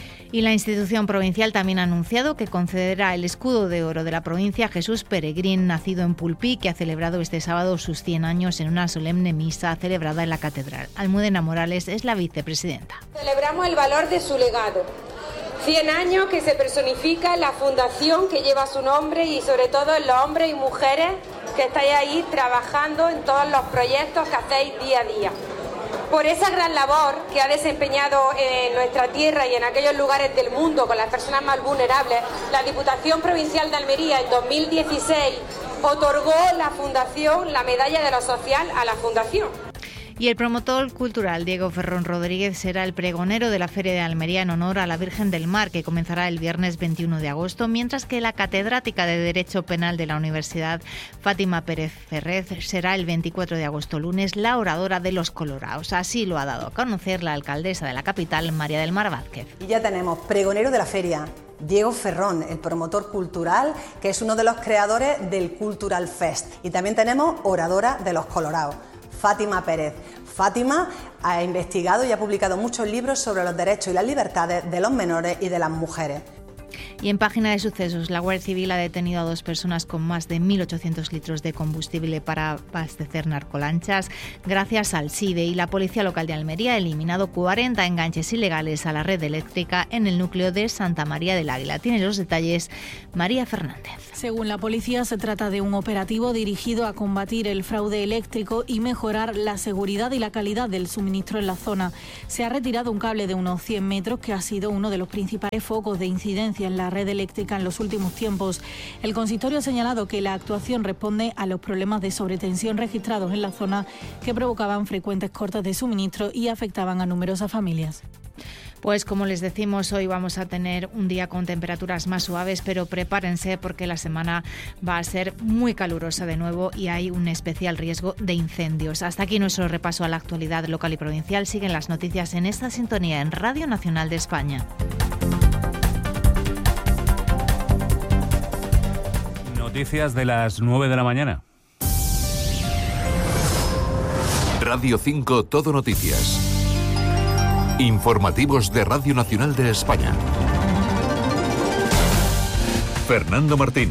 Y la institución provincial también ha anunciado que concederá el escudo de oro de la provincia a Jesús Peregrín, nacido en Pulpí, que ha celebrado este sábado sus 100 años en una solemne misa celebrada en la catedral. Almudena Morales es la vicepresidenta. Celebramos el valor de su legado. 100 años que se personifica en la fundación que lleva su nombre y sobre todo en los hombres y mujeres que estáis ahí trabajando en todos los proyectos que hacéis día a día. Por esa gran labor que ha desempeñado en nuestra tierra y en aquellos lugares del mundo con las personas más vulnerables, la Diputación Provincial de Almería en 2016 otorgó la Fundación la Medalla de lo Social a la Fundación. Y el promotor cultural Diego Ferrón Rodríguez será el pregonero de la Feria de Almería en honor a la Virgen del Mar, que comenzará el viernes 21 de agosto, mientras que la catedrática de Derecho Penal de la Universidad, Fátima Pérez Ferrez, será el 24 de agosto, lunes, la oradora de los Coloraos. Así lo ha dado a conocer la alcaldesa de la capital, María del Mar Vázquez. Y ya tenemos pregonero de la feria, Diego Ferrón, el promotor cultural, que es uno de los creadores del Cultural Fest. Y también tenemos oradora de los Coloraos, Fátima Pérez. Fátima ha investigado y ha publicado muchos libros sobre los derechos y las libertades de los menores y de las mujeres. Y en página de sucesos, la Guardia Civil ha detenido a 2 personas con más de 1.800 litros de combustible para abastecer narcolanchas gracias al SIDE, y la Policía Local de Almería ha eliminado 40 enganches ilegales a la red eléctrica en el núcleo de Santa María del Águila. Tiene los detalles María Fernández. Según la policía, se trata de un operativo dirigido a combatir el fraude eléctrico y mejorar la seguridad y la calidad del suministro en la zona. Se ha retirado un cable de unos 100 metros que ha sido uno de los principales focos de incidencia en la red eléctrica en los últimos tiempos. El consistorio ha señalado que la actuación responde a los problemas de sobretensión registrados en la zona que provocaban frecuentes cortes de suministro y afectaban a numerosas familias. Pues como les decimos, hoy vamos a tener un día con temperaturas más suaves, pero prepárense porque la semana va a ser muy calurosa de nuevo y hay un especial riesgo de incendios. Hasta aquí nuestro repaso a la actualidad local y provincial. Siguen las noticias en esta sintonía en Radio Nacional de España. Noticias de las 9 de la mañana. Radio 5 Todo Noticias. Informativos de Radio Nacional de España. Fernando Martín.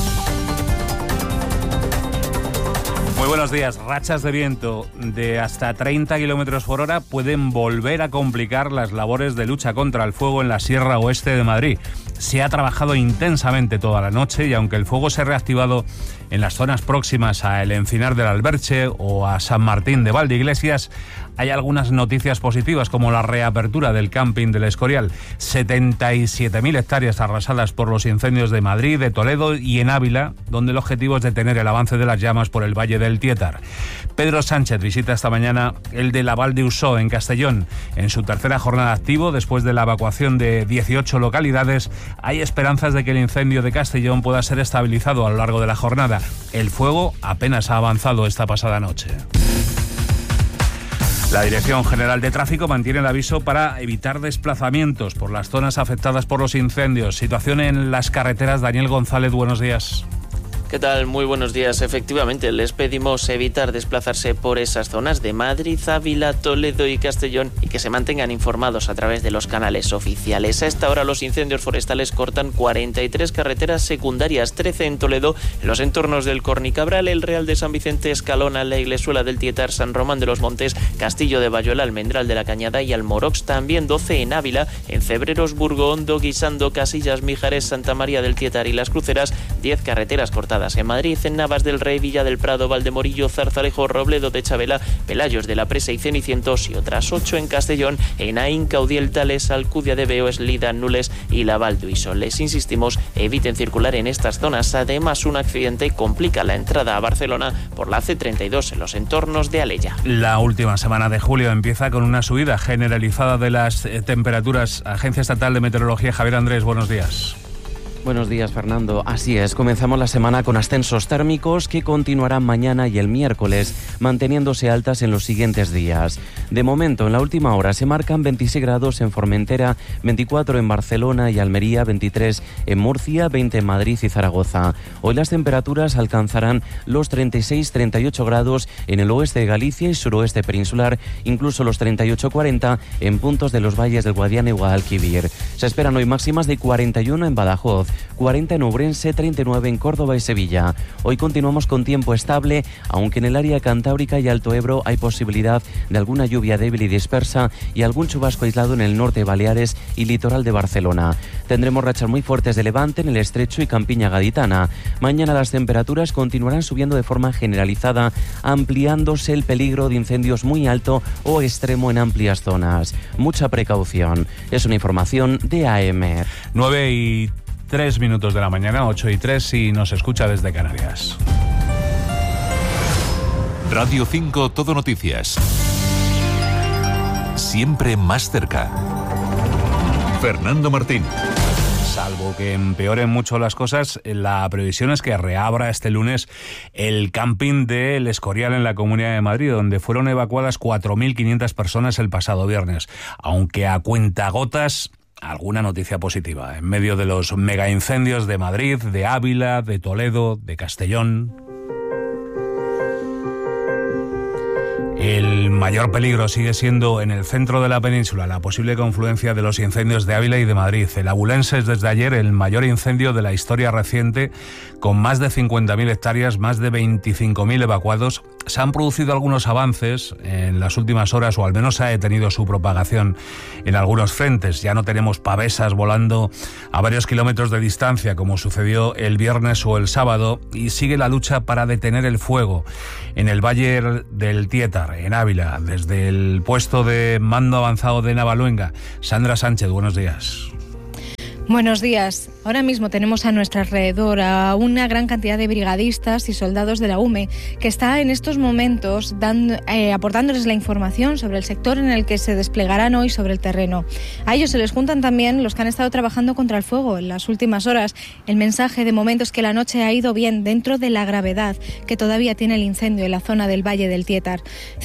Muy buenos días. Rachas de viento de hasta 30 kilómetros por hora pueden volver a complicar las labores de lucha contra el fuego en la Sierra Oeste de Madrid. Se ha trabajado intensamente toda la noche y aunque el fuego se ha reactivado en las zonas próximas a El Encinar del Alberche o a San Martín de Valdeiglesias, hay algunas noticias positivas como la reapertura del camping del Escorial. 77.000 hectáreas arrasadas por los incendios de Madrid, de Toledo y en Ávila, donde el objetivo es detener el avance de las llamas por el Valle del Tietar. Pedro Sánchez visita esta mañana el de la Val d'Usó en Castellón. En su tercera jornada activo, después de la evacuación de 18 localidades, hay esperanzas de que el incendio de Castellón pueda ser estabilizado a lo largo de la jornada. El fuego apenas ha avanzado esta pasada noche. La Dirección General de Tráfico mantiene el aviso para evitar desplazamientos por las zonas afectadas por los incendios. Situación en las carreteras. Daniel González, buenos días. ¿Qué tal? Muy buenos días. Efectivamente, les pedimos evitar desplazarse por esas zonas de Madrid, Ávila, Toledo y Castellón y que se mantengan informados a través de los canales oficiales. A esta hora los incendios forestales cortan 43 carreteras secundarias, 13 en Toledo, en los entornos del Cornicabral, el Real de San Vicente, Escalona, la Iglesuela del Tietar, San Román de los Montes, Castillo de Bayuela, Almendral de la Cañada y Almorox. También 12 en Ávila, en Cebreros, Burgo Hondo, Guisando, Casillas, Mijares, Santa María del Tietar y Las Cruceras, 10 carreteras cortadas en Madrid, en Navas del Rey, Villa del Prado, Valdemorillo, Zarzalejo, Robledo de Chabela, Pelayos de la Presa y Cenicientos, y otras 8 en Castellón, en Aín, Caudiel, Tales, Alcudia de Veo, Eslida, Nules y la Val d'Uixó. Les insistimos, eviten circular en estas zonas. Además, un accidente complica la entrada a Barcelona por la C32 en los entornos de Alella. La última semana de julio empieza con una subida generalizada de las temperaturas. Agencia Estatal de Meteorología, Javier Andrés, buenos días. Buenos días, Fernando. Así es, comenzamos la semana con ascensos térmicos que continuarán mañana y el miércoles, manteniéndose altas en los siguientes días. De momento, en la última hora se marcan 26 grados en Formentera, 24 en Barcelona y Almería, 23 en Murcia, 20 en Madrid y Zaragoza. Hoy las temperaturas alcanzarán los 36-38 grados en el oeste de Galicia y suroeste peninsular, incluso los 38-40 en puntos de los valles del Guadiana y Guadalquivir. Se esperan hoy máximas de 41 en Badajoz, 40 en Ourense, 39 en Córdoba y Sevilla. Hoy continuamos con tiempo estable, aunque en el área cantábrica y Alto Ebro hay posibilidad de alguna lluvia débil y dispersa y algún chubasco aislado en el norte de Baleares y litoral de Barcelona. Tendremos rachas muy fuertes de levante en el Estrecho y Campiña Gaditana. Mañana las temperaturas continuarán subiendo de forma generalizada, ampliándose el peligro de incendios muy alto o extremo en amplias zonas. Mucha precaución. Es una información de AEMET. 9:03 de la mañana, 8:03 si nos escucha desde Canarias. Radio 5 Todo Noticias. Siempre más cerca. Fernando Martín. Salvo que empeoren mucho las cosas, la previsión es que reabra este lunes el camping del Escorial en la Comunidad de Madrid, donde fueron evacuadas 4.500 personas el pasado viernes. Aunque a cuentagotas, alguna noticia positiva en medio de los megaincendios de Madrid, de Ávila, de Toledo, de Castellón. El mayor peligro sigue siendo en el centro de la península la posible confluencia de los incendios de Ávila y de Madrid. El Abulense es desde ayer el mayor incendio de la historia reciente, con más de 50.000 hectáreas, más de 25.000 evacuados. Se han producido algunos avances en las últimas horas, o al menos se ha detenido su propagación en algunos frentes. Ya no tenemos pavesas volando a varios kilómetros de distancia, como sucedió el viernes o el sábado, y sigue la lucha para detener el fuego en el Valle del Tietar, en Ávila, desde el puesto de mando avanzado de Navaluenga. Sandra Sánchez, buenos días. Buenos días. Ahora mismo tenemos a nuestro alrededor a una gran cantidad de brigadistas y soldados de la UME que está en estos momentos aportándoles la información sobre el sector en el que se desplegarán hoy sobre el terreno. A ellos se les juntan también los que han estado trabajando contra el fuego en las últimas horas. El mensaje de momento es que la noche ha ido bien dentro de la gravedad que todavía tiene el incendio en la zona del Valle del Tietar.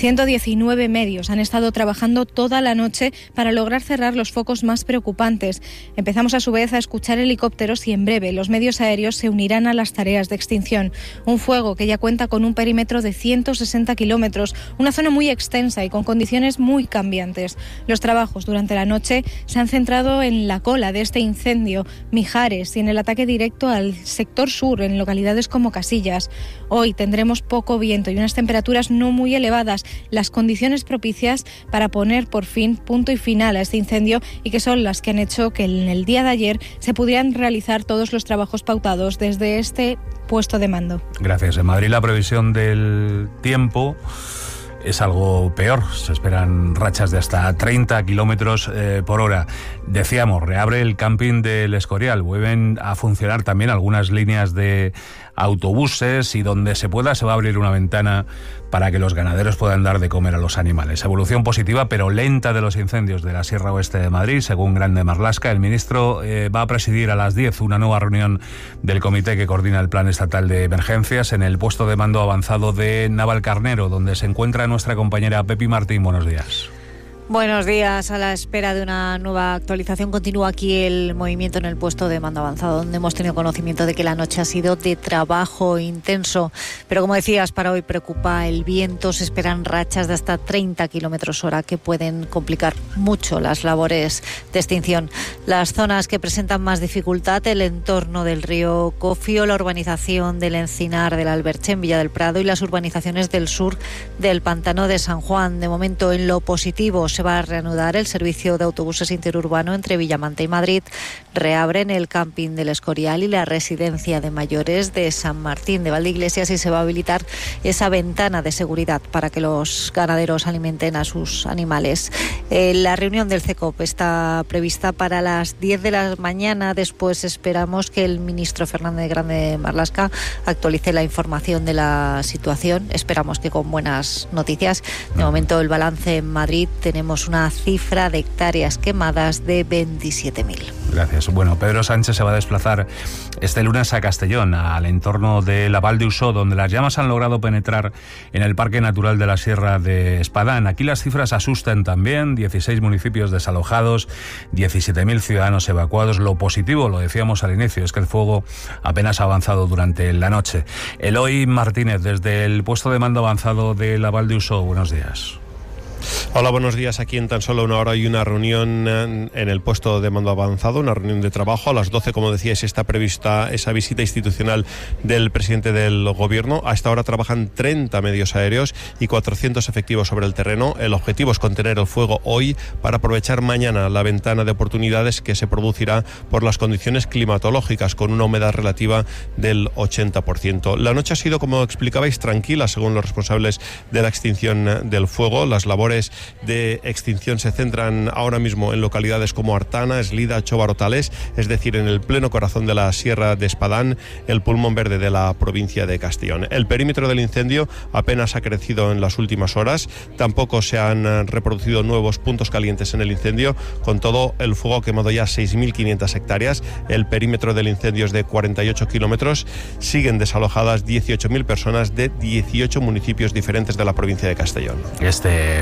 119 medios han estado trabajando toda la noche para lograr cerrar los focos más preocupantes. Empezamos a su vez a escuchar helicópteros y en breve los medios aéreos se unirán a las tareas de extinción. Un fuego que ya cuenta con un perímetro de 160 kilómetros, una zona muy extensa y con condiciones muy cambiantes. Los trabajos durante la noche se han centrado en la cola de este incendio, Mijares, y en el ataque directo al sector sur, en localidades como Casillas. Hoy tendremos poco viento y unas temperaturas no muy elevadas, las condiciones propicias para poner por fin punto y final a este incendio, y que son las que han hecho que en el día de ayer se pudieran realizar todos los trabajos pautados desde este puesto de mando. Gracias. En Madrid la previsión del tiempo es algo peor. Se esperan rachas de hasta 30 kilómetros por hora. Decíamos, reabre el camping del Escorial. Vuelven a funcionar también algunas líneas de autobuses, y donde se pueda se va a abrir una ventana para que los ganaderos puedan dar de comer a los animales. Evolución positiva pero lenta de los incendios de la Sierra Oeste de Madrid, según Grande Marlaska. El ministro va a presidir a las 10 una nueva reunión del comité que coordina el Plan Estatal de Emergencias en el puesto de mando avanzado de Navalcarnero, donde se encuentra nuestra compañera Pepi Martín. Buenos días. Buenos días. A la espera de una nueva actualización continúa aquí el movimiento en el puesto de mando avanzado, donde hemos tenido conocimiento de que la noche ha sido de trabajo intenso. Pero como decías, para hoy preocupa el viento. Se esperan rachas de hasta 30 kilómetros hora que pueden complicar mucho las labores de extinción. Las zonas que presentan más dificultad, el entorno del río Cofio, la urbanización del Encinar del Alberche en Villa del Prado y las urbanizaciones del sur del Pantano de San Juan. De momento, en lo positivo, se va a reanudar el servicio de autobuses interurbano entre Villamanta y Madrid. Reabren el camping del Escorial y la residencia de mayores de San Martín de Valdeiglesias, y se va a habilitar esa ventana de seguridad para que los ganaderos alimenten a sus animales. La reunión del CECOP está prevista para las 10 de la mañana. Después esperamos que el ministro Fernández Grande Marlaska actualice la información de la situación. Esperamos que con buenas noticias. De momento, el balance en Madrid, tenemos una cifra de hectáreas quemadas de 27.000. Gracias. Bueno, Pedro Sánchez se va a desplazar este lunes a Castellón, al entorno de la Val de Usó, donde las llamas han logrado penetrar en el Parque Natural de la Sierra de Espadán. Aquí las cifras asustan también: 16 municipios desalojados, 17.000 ciudadanos evacuados. Lo positivo, lo decíamos al inicio, es que el fuego apenas ha avanzado durante la noche. Eloy Martínez, desde el puesto de mando avanzado de la Val de Usó, buenos días. Hola, buenos días. Aquí en tan solo una hora hay una reunión en el puesto de mando avanzado, una reunión de trabajo. A las 12, como decíais, está prevista esa visita institucional del presidente del Gobierno. A esta hora trabajan 30 medios aéreos y 400 efectivos sobre el terreno. El objetivo es contener el fuego hoy para aprovechar mañana la ventana de oportunidades que se producirá por las condiciones climatológicas, con una humedad relativa del 80%. La noche ha sido, como explicabais, tranquila, según los responsables de la extinción del fuego. Las labores de extinción se centran ahora mismo en localidades como Artana, Eslida, Chobarotales, es decir, en el pleno corazón de la Sierra de Espadán, el pulmón verde de la provincia de Castellón. El perímetro del incendio apenas ha crecido en las últimas horas, tampoco se han reproducido nuevos puntos calientes en el incendio. Con todo, el fuego ha quemado ya 6.500 hectáreas, el perímetro del incendio es de 48 kilómetros, siguen desalojadas 18.000 personas de 18 municipios diferentes de la provincia de Castellón. Este mediodía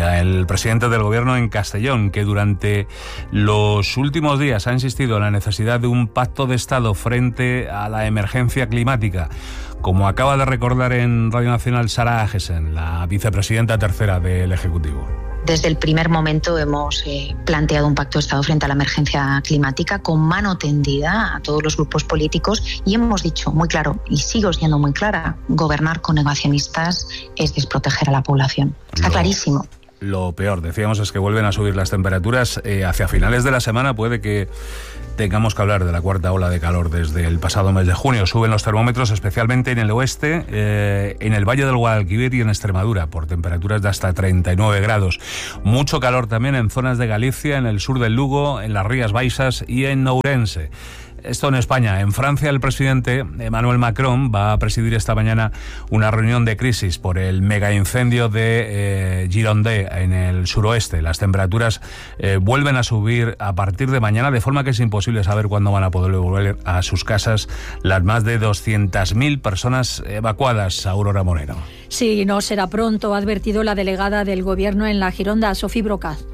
Munguía, el presidente del gobierno en Castellón, que durante los últimos días ha insistido en la necesidad de un pacto de Estado frente a la emergencia climática, como acaba de recordar en Radio Nacional Sara Agesen, la vicepresidenta tercera del Ejecutivo. Desde el primer momento hemos planteado un pacto de Estado frente a la emergencia climática con mano tendida a todos los grupos políticos y hemos dicho muy claro, y sigo siendo muy clara, gobernar con negacionistas es desproteger a la población. Está clarísimo. Lo peor, decíamos, es que vuelven a subir las temperaturas. Hacia finales de la semana puede que tengamos que hablar de la cuarta ola de calor desde el pasado mes de junio. Suben los termómetros, especialmente en el oeste, en el Valle del Guadalquivir y en Extremadura, por temperaturas de hasta 39 grados. Mucho calor también en zonas de Galicia, en el sur del Lugo, en las Rías Baixas y en Ourense. Esto en España. En Francia, el presidente Emmanuel Macron va a presidir esta mañana una reunión de crisis por el megaincendio de Gironde, en el suroeste. Las temperaturas vuelven a subir a partir de mañana, de forma que es imposible saber cuándo van a poder volver a sus casas las más de 200.000 personas evacuadas. Aurora Moreno. Sí, no será pronto, ha advertido la delegada del Gobierno en la Gironda, Sofía Brocaz.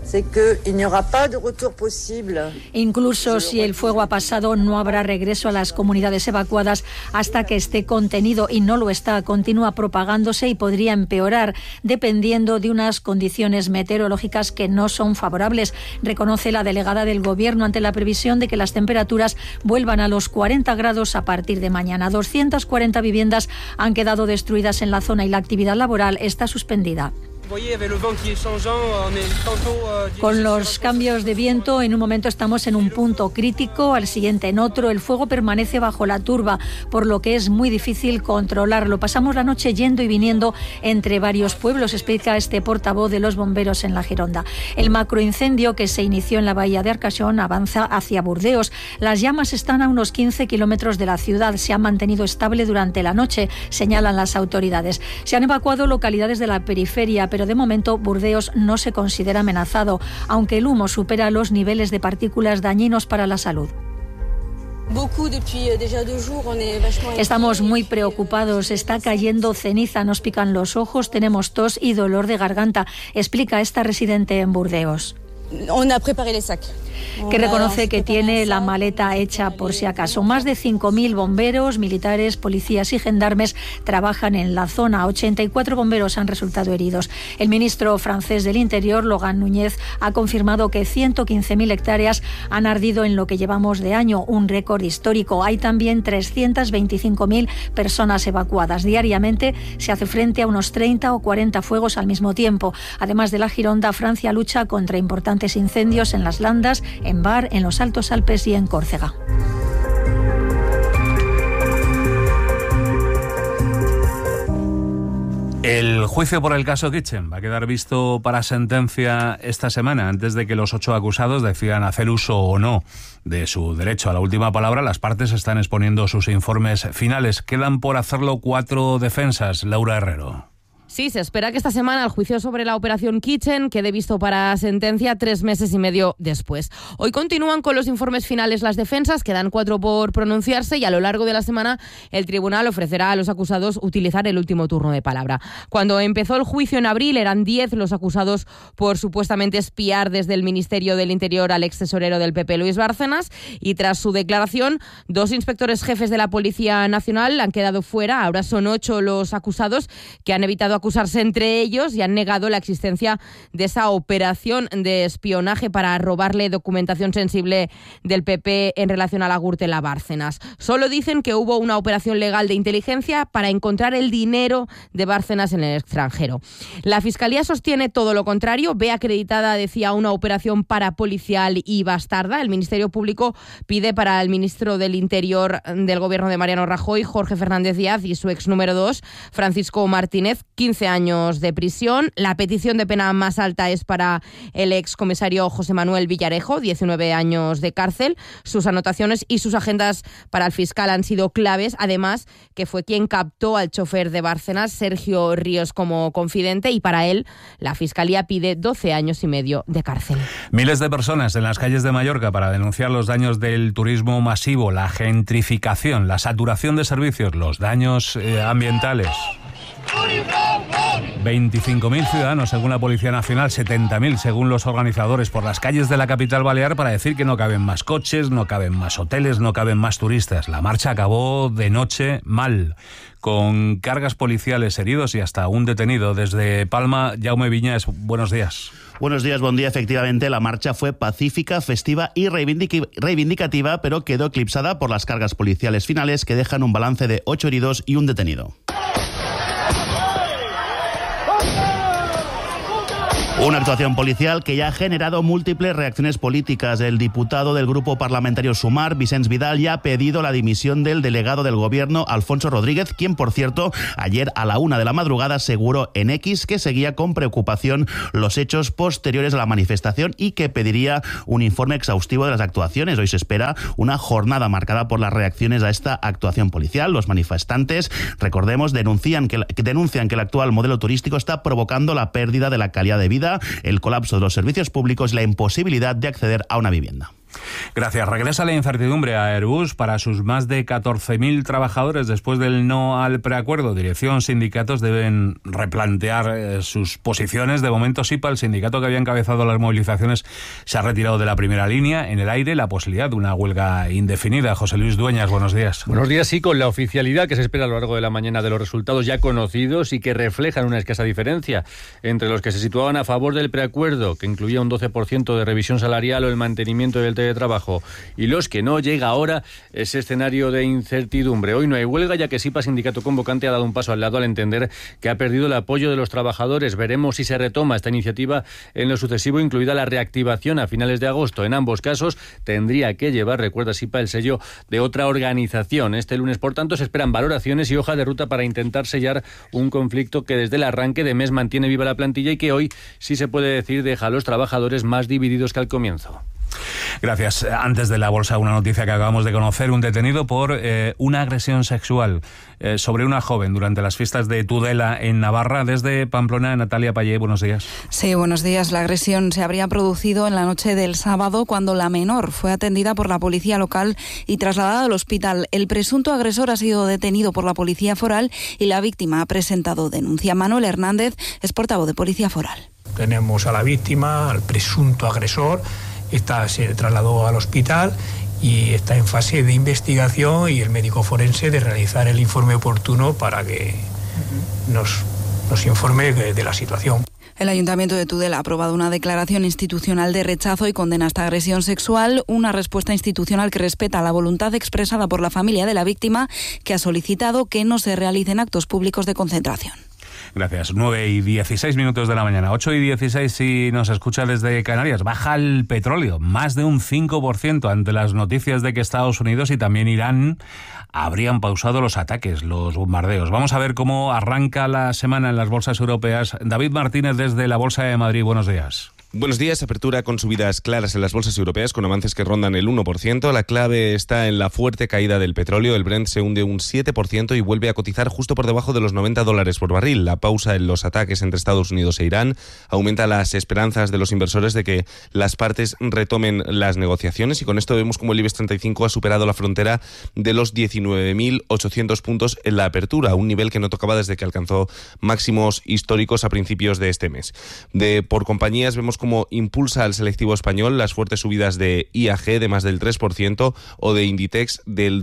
Incluso si el fuego ha pasado, no habrá regreso a las comunidades evacuadas hasta que esté contenido, y no lo está. Continúa propagándose y podría empeorar dependiendo de unas condiciones meteorológicas que no son favorables, reconoce la delegada del Gobierno ante la previsión de que las temperaturas vuelvan a los 40 grados a partir de mañana. 240 viviendas han quedado destruidas en la zona y la actividad laboral está suspendida. Con los cambios de viento, en un momento estamos en un punto crítico, al siguiente en otro. El fuego permanece bajo la turba, por lo que es muy difícil controlarlo. Pasamos la noche yendo y viniendo entre varios pueblos, explica este portavoz de los bomberos en la Gironda. El macroincendio, que se inició en la bahía de Arcachón, avanza hacia Burdeos. Las llamas están a unos 15 kilómetros de la ciudad. Se han mantenido estable durante la noche, señalan las autoridades. Se han evacuado localidades de la periferia, pero de momento Burdeos no se considera amenazado, aunque el humo supera los niveles de partículas dañinos para la salud. Estamos muy preocupados, está cayendo ceniza, nos pican los ojos, tenemos tos y dolor de garganta, explica esta residente en Burdeos. Que reconoce que tiene la maleta hecha por si acaso. Más de 5.000 bomberos, militares, policías y gendarmes trabajan en la zona. 84 bomberos han resultado heridos. El ministro francés del Interior, Laurent Nunez, ha confirmado que 115.000 hectáreas han ardido en lo que llevamos de año, un récord histórico. Hay también 325.000 personas evacuadas. Diariamente se hace frente a unos 30 o 40 fuegos al mismo tiempo. Además de la Gironda, Francia lucha contra importantes incendios en las Landas, en Bar, en los Altos Alpes y en Córcega. El juicio por el caso Kitchen va a quedar visto para sentencia esta semana. Antes de que los 8 acusados decidan hacer uso o no de su derecho a la última palabra, las partes están exponiendo sus informes finales. Quedan por hacerlo 4 defensas. Laura Herrero. Sí, se espera que esta semana el juicio sobre la operación Kitchen quede visto para sentencia 3 meses y medio después. Hoy continúan con los informes finales las defensas, quedan 4 por pronunciarse y a lo largo de la semana el tribunal ofrecerá a los acusados utilizar el último turno de palabra. Cuando empezó el juicio en abril eran 10 los acusados por supuestamente espiar desde el Ministerio del Interior al ex tesorero del PP, Luis Bárcenas, y tras su declaración 2 inspectores jefes de la Policía Nacional han quedado fuera. Ahora son 8 los acusados que han evitado acusarse entre ellos y han negado la existencia de esa operación de espionaje para robarle documentación sensible del PP en relación a la Gürtel Bárcenas. Solo dicen que hubo una operación legal de inteligencia para encontrar el dinero de Bárcenas en el extranjero. La Fiscalía sostiene todo lo contrario, ve acreditada, decía, una operación parapolicial y bastarda. El Ministerio Público pide para el ministro del Interior del gobierno de Mariano Rajoy, Jorge Fernández Díaz, y su ex número 2, Francisco Martínez, 15 años de prisión. La petición de pena más alta es para el excomisario José Manuel Villarejo, 19 años de cárcel. Sus anotaciones y sus agendas para el fiscal han sido claves, además que fue quien captó al chofer de Bárcenas, Sergio Ríos, como confidente, y para él la Fiscalía pide 12 años y medio de cárcel. Miles de personas en las calles de Mallorca para denunciar los daños del turismo masivo, la gentrificación, la saturación de servicios, los daños ambientales. 25.000 ciudadanos según la Policía Nacional, 70.000 según los organizadores por las calles de la capital balear para decir que no caben más coches, no caben más hoteles, no caben más turistas. La marcha acabó de noche mal, con cargas policiales, heridos y hasta un detenido. Desde Palma, Jaume Viñas, buenos días. Buenos días, buen día. Efectivamente, la marcha fue pacífica, festiva y reivindicativa, pero quedó eclipsada por las cargas policiales finales que dejan un balance de 8 heridos y un detenido. Una actuación policial que ya ha generado múltiples reacciones políticas. El diputado del grupo parlamentario Sumar, Vicenç Vidal, ya ha pedido la dimisión del delegado del gobierno, Alfonso Rodríguez, quien, por cierto, ayer a la 1 de la madrugada aseguró en X que seguía con preocupación los hechos posteriores a la manifestación y que pediría un informe exhaustivo de las actuaciones. Hoy se espera una jornada marcada por las reacciones a esta actuación policial. Los manifestantes, recordemos, denuncian que el actual modelo turístico está provocando la pérdida de la calidad de vida, el colapso de los servicios públicos y la imposibilidad de acceder a una vivienda. Gracias. Regresa la incertidumbre a Airbus para sus más de 14.000 trabajadores después del no al preacuerdo. Dirección, sindicatos deben replantear sus posiciones. De momento, SIPA, el sindicato que había encabezado las movilizaciones, se ha retirado de la primera línea. En el aire, la posibilidad de una huelga indefinida. José Luis Dueñas, buenos días. Buenos días, sí, con la oficialidad que se espera a lo largo de la mañana de los resultados ya conocidos y que reflejan una escasa diferencia entre los que se situaban a favor del preacuerdo, que incluía un 12% de revisión salarial o el mantenimiento del teletrabajo, y los que no. Llega ahora ese escenario de incertidumbre. Hoy no hay huelga, ya que SIPA, sindicato convocante, ha dado un paso al lado al entender que ha perdido el apoyo de los trabajadores. Veremos si se retoma esta iniciativa en lo sucesivo, incluida la reactivación a finales de agosto. En ambos casos tendría que llevar, recuerda SIPA, el sello de otra organización. Este lunes, por tanto, se esperan valoraciones y hoja de ruta para intentar sellar un conflicto que desde el arranque de mes mantiene viva la plantilla y que hoy sí se puede decir deja a los trabajadores más divididos que al comienzo. Gracias. Antes de la bolsa, una noticia que acabamos de conocer: un detenido por una agresión sexual sobre una joven durante las fiestas de Tudela en Navarra. Desde Pamplona, Natalia Payé, buenos días. Sí, buenos días. La agresión se habría producido en la noche del sábado, cuando la menor fue atendida por la policía local y trasladada al hospital. El presunto agresor ha sido detenido por la policía foral y la víctima ha presentado denuncia. Manuel Hernández es portavoz de Policía Foral. Tenemos a la víctima, al presunto agresor. Se trasladó al hospital y está en fase de investigación y el médico forense de realizar el informe oportuno para que nos informe de la situación. El Ayuntamiento de Tudela ha aprobado una declaración institucional de rechazo y condena esta agresión sexual, una respuesta institucional que respeta la voluntad expresada por la familia de la víctima, que ha solicitado que no se realicen actos públicos de concentración. Gracias. 9:16 de la mañana. 8:16 si nos escucha desde Canarias. Baja el petróleo, más de un 5%, ante las noticias de que Estados Unidos y también Irán habrían pausado los ataques, los bombardeos. Vamos a ver cómo arranca la semana en las bolsas europeas. David Martínez desde la Bolsa de Madrid. Buenos días. Buenos días. Apertura con subidas claras en las bolsas europeas, con avances que rondan el 1%. La clave está en la fuerte caída del petróleo. El Brent se hunde un 7% y vuelve a cotizar justo por debajo de los $90 por barril. La pausa en los ataques entre Estados Unidos e Irán aumenta las esperanzas de los inversores de que las partes retomen las negociaciones, y con esto vemos como el IBEX 35 ha superado la frontera de los 19.800 puntos en la apertura, un nivel que no tocaba desde que alcanzó máximos históricos a principios de este mes. Por compañías vemos cómo impulsa al selectivo español las fuertes subidas de IAG de más del 3% o de Inditex del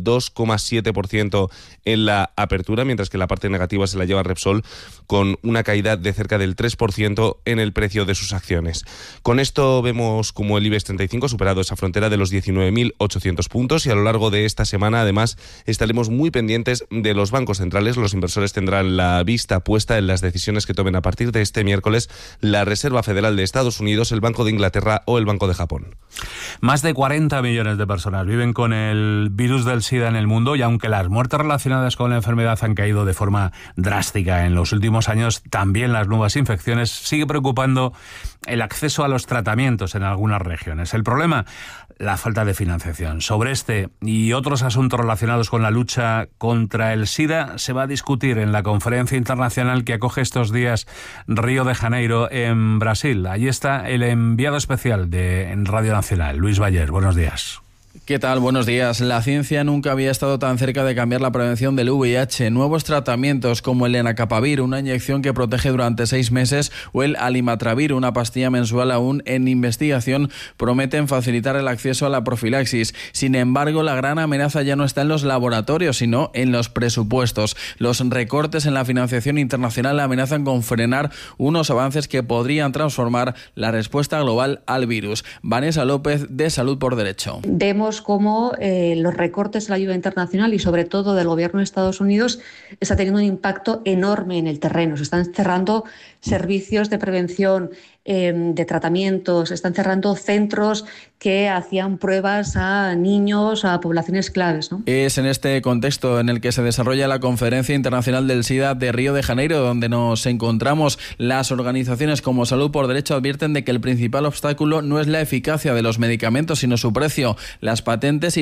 2,7% en la apertura, mientras que la parte negativa se la lleva Repsol con una caída de cerca del 3% en el precio de sus acciones. Con esto vemos como el IBEX 35 ha superado esa frontera de los 19.800 puntos, y a lo largo de esta semana además estaremos muy pendientes de los bancos centrales. Los inversores tendrán la vista puesta en las decisiones que tomen a partir de este miércoles la Reserva Federal de Estados Unidos, el Banco de Inglaterra o el Banco de Japón. Más de 40 millones de personas viven con el virus del SIDA en el mundo, y aunque las muertes relacionadas con la enfermedad han caído de forma drástica en los últimos años, también las nuevas infecciones. Sigue preocupando el acceso a los tratamientos en algunas regiones. El problema, la falta de financiación. Sobre este y otros asuntos relacionados con la lucha contra el SIDA se va a discutir en la conferencia internacional que acoge estos días Río de Janeiro, en Brasil. Allí está el enviado especial de Radio Nacional, Luis Bayer. Buenos días. ¿Qué tal? Buenos días. La ciencia nunca había estado tan cerca de cambiar la prevención del VIH. Nuevos tratamientos como el lenacapavir, una inyección que protege durante 6 meses, o el alimatravir, una pastilla mensual aún en investigación, prometen facilitar el acceso a la profilaxis. Sin embargo, la gran amenaza ya no está en los laboratorios, sino en los presupuestos. Los recortes en la financiación internacional amenazan con frenar unos avances que podrían transformar la respuesta global al virus. Vanessa López, de Salud por Derecho. Vemos cómo los recortes en la ayuda internacional y sobre todo del gobierno de Estados Unidos está teniendo un impacto enorme en el terreno. Se están cerrando servicios de prevención, de tratamientos, están cerrando centros que hacían pruebas a niños, a poblaciones claves, ¿no? Es en este contexto en el que se desarrolla la Conferencia Internacional del SIDA de Río de Janeiro, donde nos encontramos. Las organizaciones como Salud por Derecho advierten de que el principal obstáculo no es la eficacia de los medicamentos, sino su precio. Las patentes y